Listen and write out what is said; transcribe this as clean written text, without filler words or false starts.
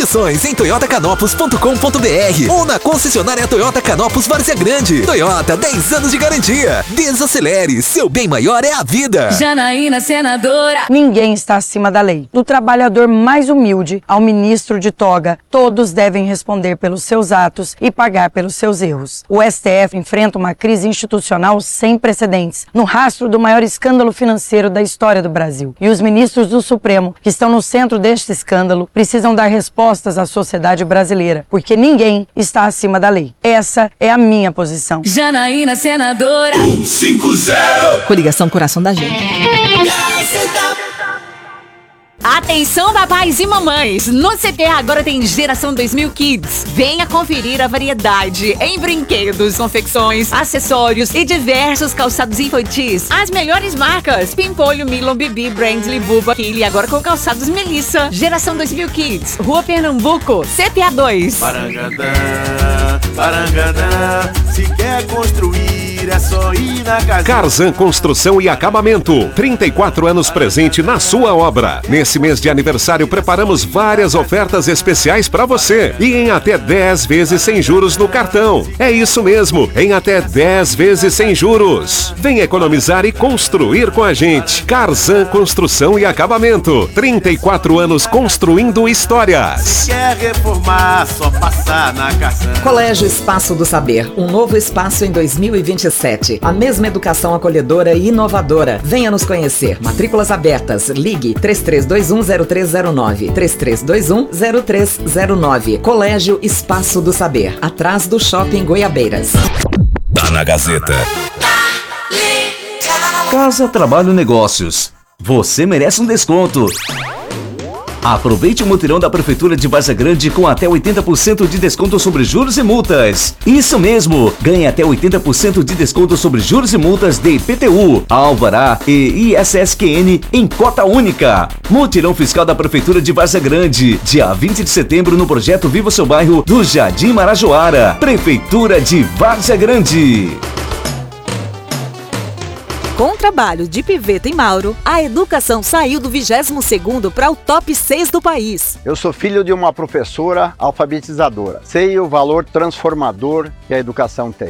Condições em toyotacanopus.com.br ou na concessionária Toyota Canopus Várzea Grande. Toyota, 10 anos de garantia. Desacelere, seu bem maior é a vida. Janaína, senadora. Ninguém está acima da lei. Do trabalhador mais humilde ao ministro de toga, todos devem responder pelos seus atos e pagar pelos seus erros. O STF enfrenta uma crise institucional sem precedentes, no rastro do maior escândalo financeiro da história do Brasil. E os ministros do Supremo, que estão no centro deste escândalo, precisam dar respostas à sociedade brasileira, porque ninguém está acima da lei. Essa é a minha posição. Janaína, senadora. 150. Coligação Coração da Gente. Atenção, papais e mamães! No CTA agora tem Geração 2000 Kids. Venha conferir a variedade em brinquedos, confecções, acessórios e diversos calçados infantis. As melhores marcas: Pimpolho, Milon, Bibi, Brandly, Buba, Kili, agora com calçados Melissa. Geração 2000 Kids, Rua Pernambuco, CTA 2. Parangadã, Parangadã, se quer construir é só ir na casa. Carzan Construção e Acabamento, 34 anos presente na sua obra. Nesse mês de aniversário preparamos várias ofertas especiais para você e em até 10 vezes sem juros no cartão. É isso mesmo, em até 10 vezes sem juros. Vem economizar e construir com a gente. Carzan Construção e Acabamento, 34 anos construindo histórias. Se quer reformar, só passar na Carzan. Colégio Espaço do Saber, um novo espaço em 2027. A mesma educação acolhedora e inovadora. Venha nos conhecer. Matrículas abertas. Ligue 33210309. 33210309. Colégio Espaço do Saber, atrás do Shopping Goiabeiras. Tá na Gazeta. Casa, Trabalho, Negócios. Você merece um desconto. Aproveite o mutirão da Prefeitura de Várzea Grande com até 80% de desconto sobre juros e multas. Isso mesmo! Ganhe até 80% de desconto sobre juros e multas de IPTU, Alvará e ISSQN em cota única. Mutirão fiscal da Prefeitura de Várzea Grande, dia 20 de setembro no projeto Viva Seu Bairro do Jardim Marajoara. Prefeitura de Várzea Grande. Com o trabalho de Piveta e Mauro, a educação saiu do 22º para o top 6 do país. Eu sou filho de uma professora alfabetizadora. Sei o valor transformador que a educação tem.